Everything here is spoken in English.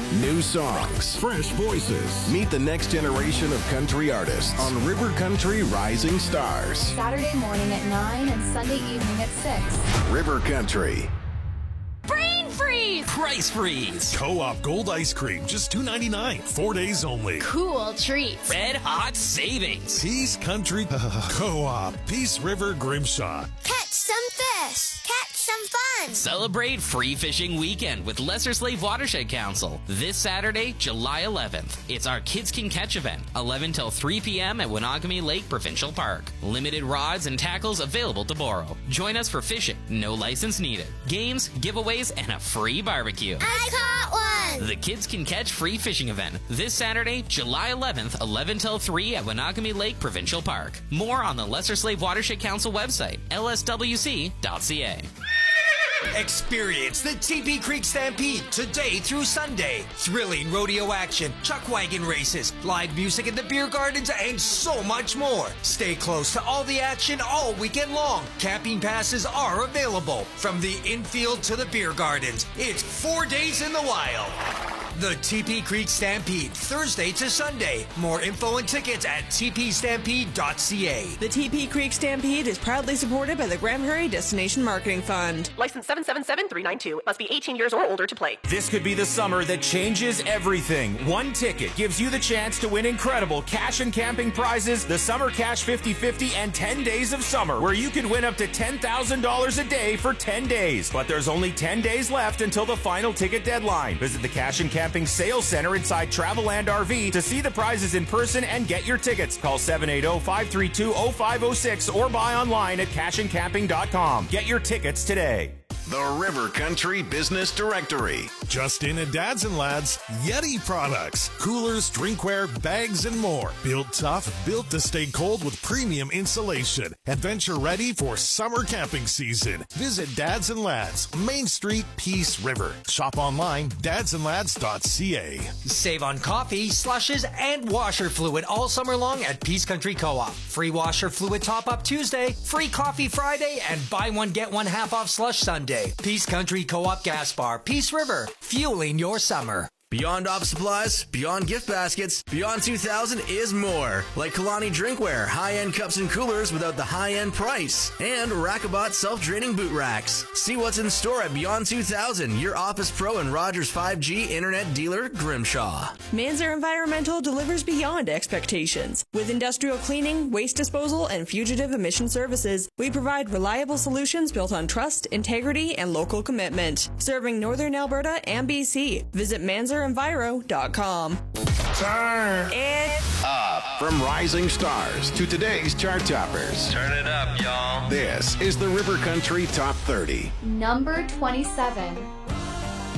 New songs, fresh voices. Meet the next generation of country artists on River Country Rising Stars. Saturday morning at 9 and Sunday evening at 6. River Country. Brain freeze! Price freeze! Co-op Gold Ice Cream, just $2.99. 4 days only. Cool treats. Red hot savings. Peace Country Co-op. Peace River, Grimshaw. Catch some fish. Catch some fun. Celebrate Free Fishing Weekend with Lesser Slave Watershed Council. This Saturday, July 11th. It's our Kids Can Catch event, 11 till 3 p.m. at Wanakami Lake Provincial Park. Limited rods and tackles available to borrow. Join us for fishing. No license needed. Games, giveaways, and a free barbecue. I caught one. The Kids Can Catch Free Fishing event this Saturday, July 11th, 11 till 3 at Wanakami Lake Provincial Park. More on the Lesser Slave Watershed Council website, lswc.ca. Experience the TP Creek Stampede today through Sunday. Thrilling rodeo action, chuck wagon races, live music in the beer gardens, and so much more. Stay close to all the action all weekend long. Camping passes are available from the infield to the beer gardens. It's 4 days in the wild. The TP Creek Stampede, Thursday to Sunday. More info and tickets at tpstampede.ca. The TP Creek Stampede is proudly supported by the Graham Hurray Destination Marketing Fund. License 777392. Must be 18 years or older to play. This could be the summer that changes everything. One ticket gives you the chance to win incredible cash and camping prizes, the Summer Cash 50/50, and 10 days of summer, where you can win up to $10,000 a day for 10 days. But there's only 10 days left until the final ticket deadline. Visit the Cash and Camping Sales Center inside Travelland RV to see the prizes in person and get your tickets. Call 780-532-0506 or buy online at cashandcamping.com. Get your tickets today. The River Country Business Directory. Just in at Dads and Lads, Yeti products. Coolers, drinkware, bags, and more. Built tough, built to stay cold with premium insulation. Adventure ready for summer camping season. Visit Dads and Lads, Main Street, Peace River. Shop online, dadsandlads.ca. Save on coffee, slushes, and washer fluid all summer long at Peace Country Co-op. Free washer fluid top-up Tuesday, free coffee Friday, and buy one, get one half off slush Sunday. Peace Country Co-op Gas Bar, Peace River, fueling your summer. Beyond office supplies, beyond gift baskets, Beyond 2000 is more. Like Kalani Drinkware, high-end cups and coolers without the high-end price. And Rackabot self-draining boot racks. See what's in store at Beyond 2000, your Office Pro and Rogers 5G internet dealer, Grimshaw. Manzer Environmental delivers beyond expectations. With industrial cleaning, waste disposal, and fugitive emission services, we provide reliable solutions built on trust, integrity, and local commitment. Serving Northern Alberta and BC. Visit manzerenviro.com. Turn it up. From rising stars to today's chart toppers. Turn it up, y'all. This is the River Country Top 30. Number 27.